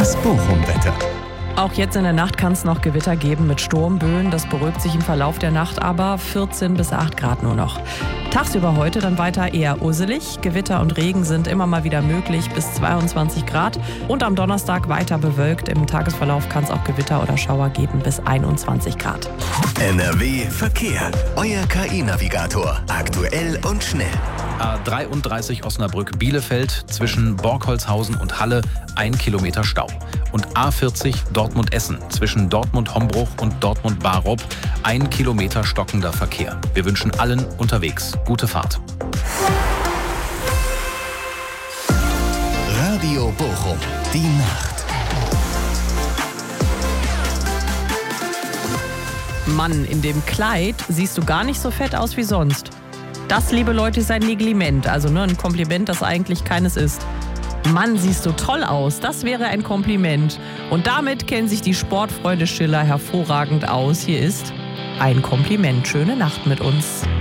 Das Bochum-Wetter. Auch jetzt in der Nacht kann es noch Gewitter geben mit Sturmböen. Das beruhigt sich im Verlauf der Nacht, aber 14 bis 8 Grad nur noch. Tagsüber heute dann weiter eher usselig. Gewitter und Regen sind immer mal wieder möglich bis 22 Grad. Und am Donnerstag weiter bewölkt. Im Tagesverlauf kann es auch Gewitter oder Schauer geben bis 21 Grad. NRW Verkehr. Euer KI-Navigator. Aktuell und schnell. A33 Osnabrück-Bielefeld zwischen Borgholzhausen und Halle 1 Kilometer Stau. Und A40 Dortmund-Essen zwischen Dortmund-Hombruch und Dortmund-Barup 1 Kilometer stockender Verkehr. Wir wünschen allen unterwegs gute Fahrt. Radio Bochum. Die Nacht. Mann, in dem Kleid siehst du gar nicht so fett aus wie sonst. Das, liebe Leute, ist ein Neglement, also ein Kompliment, das eigentlich keines ist. Mann, siehst du toll aus, das wäre ein Kompliment. Und damit kennen sich die Sportfreunde Schiller hervorragend aus. Hier ist ein Kompliment. Schöne Nacht mit uns.